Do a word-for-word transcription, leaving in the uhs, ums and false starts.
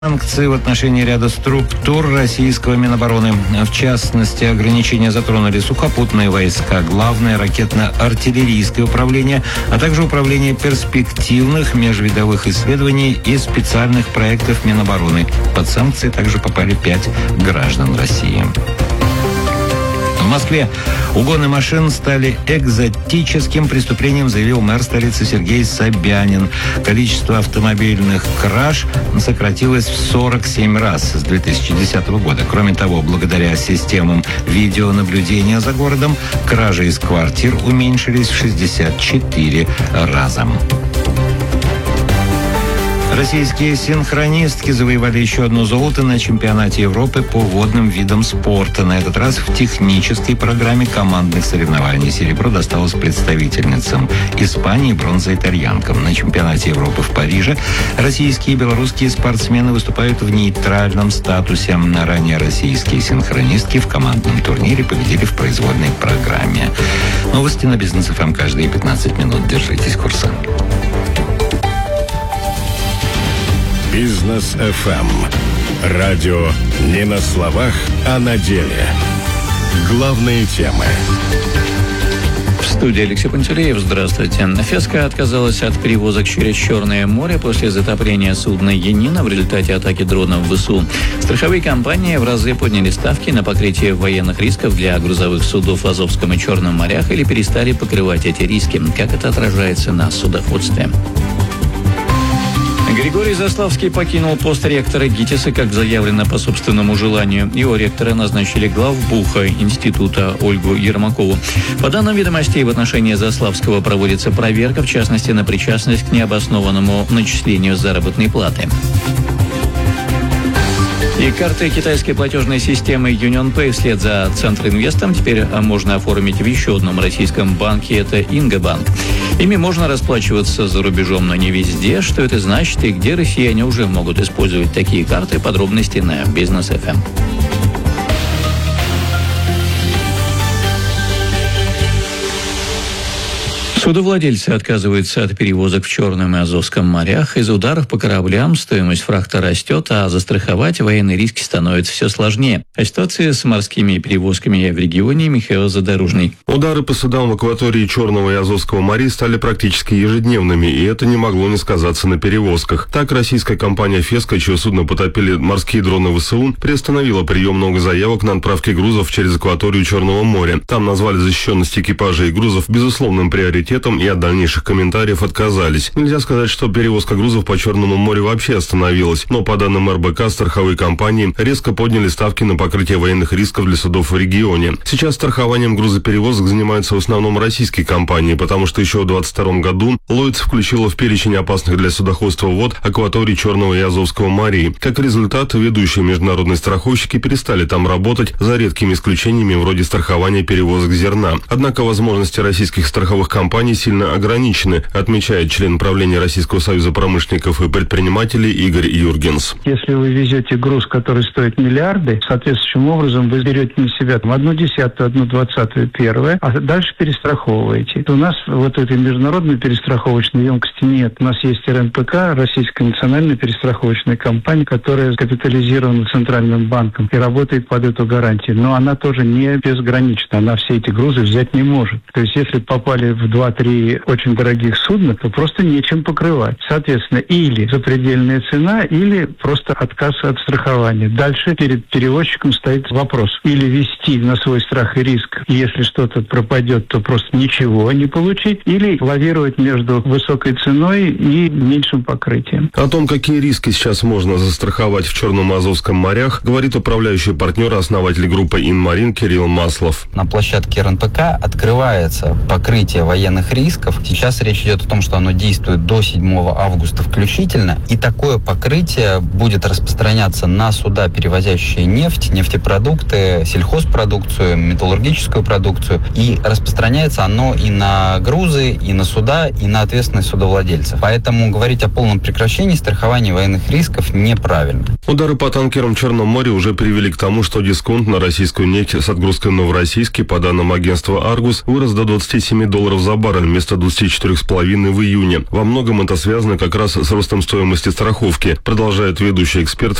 Санкции в отношении ряда структур российского Минобороны. В частности, ограничения затронули сухопутные войска, главное ракетно-артиллерийское управление, а также управление перспективных межвидовых исследований и специальных проектов Минобороны. Под санкции также попали пять граждан России. В Москве угоны машин стали экзотическим преступлением, заявил мэр столицы Сергей Собянин. Количество автомобильных краж сократилось в сорок семь раз с две тысячи десятого года. Кроме того, благодаря системам видеонаблюдения за городом, кражи из квартир уменьшились в шестьдесят четыре раза. Российские синхронистки завоевали еще одно золото на чемпионате Европы по водным видам спорта. На этот раз в технической программе командных соревнований. Серебро досталось представительницам Испании, бронза итальянкам. На чемпионате Европы в Париже российские и белорусские спортсмены выступают в нейтральном статусе. Ранее российские синхронистки в командном турнире победили в произвольной программе. Новости на Бизнес эф эм каждые пятнадцать минут. Держитесь курса. Бизнес эф эм. Радио не на словах, а на деле. Главные темы. В студии Алексей Пантелеев. Здравствуйте. Феска отказалась от перевозок через Черное море после затопления судна «Янина» в результате атаки дронов ВСУ. Страховые компании в разы подняли ставки на покрытие военных рисков для грузовых судов в Азовском и Черном морях или перестали покрывать эти риски. Как это отражается на судоходстве? Григорий Заславский покинул пост ректора ГИТИСа, как заявлено, по собственному желанию. Его ректора назначили главбуха института Ольгу Ермакову. По данным «Ведомостей», в отношении Заславского проводится проверка, в частности, на причастность к необоснованному начислению заработной платы. И карты китайской платежной системы UnionPay вслед за Центробанком теперь можно оформить в еще одном российском банке, это Ингобанк. Ими можно расплачиваться за рубежом, но не везде. Что это значит и где россияне уже могут использовать такие карты? Подробности на Бизнес эф эм. Судовладельцы отказываются от перевозок в Черном и Азовском морях. Из-за ударов по кораблям стоимость фрахта растет, а застраховать военные риски становится все сложнее. О ситуации с морскими перевозками в регионе Михаил Задорожный. Удары по судам в акватории Черного и Азовского морей стали практически ежедневными, и это не могло не сказаться на перевозках. Так, российская компания «Феска», чье судно потопили морские дроны ВСУ, приостановила прием новых заявок на отправки грузов через акваторию Черного моря. Там назвали защищенность экипажа и грузов безусловным приоритетом и от дальнейших комментариев отказались. Нельзя сказать, что перевозка грузов по Черному морю вообще остановилась, но по данным эр бэ ка, страховые компании резко подняли ставки на покрытие военных рисков для судов в регионе. Сейчас страхованием грузоперевозок занимаются в основном российские компании, потому что еще в двадцать втором году Lloyd's включила в перечень опасных для судоходства вод акватории Черного и Азовского морей. Как результат, ведущие международные страховщики перестали там работать, за редкими исключениями вроде страхования перевозок зерна. Однако возможности российских страховых компаний сильно ограничены, отмечает член правления Российского союза промышленников и предпринимателей Игорь Юргенс. Если вы везете груз, который стоит миллиарды, соответствующим образом вы берете на себя там, одну десятую, одну двадцатую, первое, а дальше перестраховываете. У нас вот этой международной перестраховочной емкости нет. У нас есть эр эн пэ ка, Российская национальная перестраховочная компания, которая капитализирована Центральным банком и работает под эту гарантию. Но она тоже не безгранична. Она все эти грузы взять не может. То есть если попали в два-три очень дорогих судна, то просто нечем покрывать. Соответственно, или запредельная цена, или просто отказ от страхования. Дальше перед перевозчиком стоит вопрос. Или вести на свой страх и риск, и если что-то пропадет, то просто ничего не получить, или лавировать между высокой ценой и меньшим покрытием. О том, какие риски сейчас можно застраховать в Черном и Азовском морях, говорит управляющий партнер, основатель группы «Инмарин» Кирилл Маслов. На площадке эр эн пэ ка открывается покрытие военных рисков. Сейчас речь идет о том, что оно действует до седьмого августа включительно, и такое покрытие будет распространяться на суда, перевозящие нефть, нефтепродукты, сельхозпродукцию, металлургическую продукцию, и распространяется оно и на грузы, и на суда, и на ответственность судовладельцев. Поэтому говорить о полном прекращении страхования военных рисков неправильно. Удары по танкерам в Черном море уже привели к тому, что дисконт на российскую нефть с отгрузкой в Новороссийске, по данным агентства «Аргус», вырос до двадцати семи долларов за баррель. января вместо двадцати четырёх с половиной в июне. Во многом это связано как раз с ростом стоимости страховки, продолжает ведущий эксперт